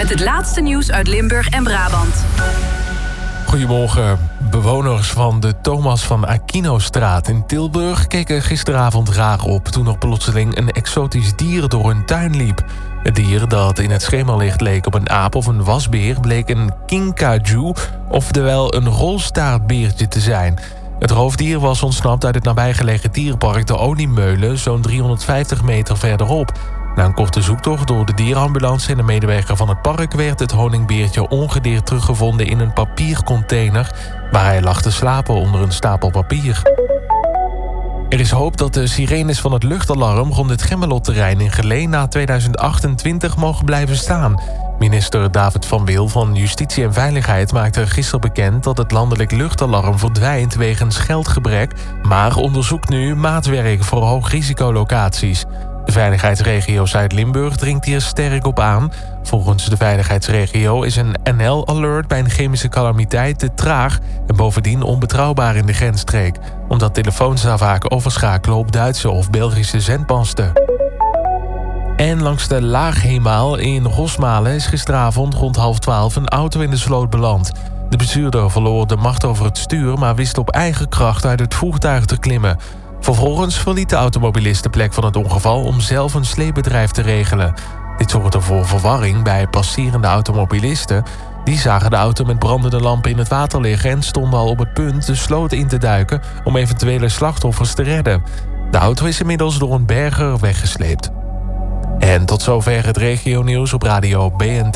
met het laatste nieuws uit Limburg en Brabant. Goedemorgen. Bewoners van de Thomas van Aquinostraat in Tilburg keken gisteravond raar op toen er plotseling een exotisch dier door hun tuin liep. Het dier dat in het schemerlicht leek op een aap of een wasbeer bleek een kinkajou, oftewel een rolstaartbeertje te zijn. Het roofdier was ontsnapt uit het nabijgelegen dierenpark De Oliemeulen, zo'n 350 meter verderop. Na een korte zoektocht door de dierenambulance en een medewerker van het park werd het honingbeertje ongedeerd teruggevonden in een papiercontainer waar hij lag te slapen onder een stapel papier. Er is hoop dat de sirenes van het luchtalarm rond het Gemmelotterrein in Geleen na 2028 mogen blijven staan. Minister David van Wil van Justitie en Veiligheid maakte gisteren bekend dat het landelijk luchtalarm verdwijnt wegens geldgebrek, maar onderzoekt nu maatwerk voor hoogrisicolocaties. De veiligheidsregio Zuid-Limburg dringt hier sterk op aan. Volgens de veiligheidsregio is een NL-alert bij een chemische calamiteit te traag en bovendien onbetrouwbaar in de grensstreek, omdat telefoons daar vaak overschakelen op Duitse of Belgische zendmasten. En langs de Laaghemaal in Rosmalen is gisteravond rond 11:30 een auto in de sloot beland. De bestuurder verloor de macht over het stuur, maar wist op eigen kracht uit het voertuig te klimmen. Vervolgens verliet de automobilist de plek van het ongeval om zelf een sleepbedrijf te regelen. Dit zorgde voor verwarring bij passerende automobilisten. Die zagen de auto met brandende lampen in het water liggen en stonden al op het punt de sloot in te duiken om eventuele slachtoffers te redden. De auto is inmiddels door een berger weggesleept. En tot zover het regionieuws op radio BNT.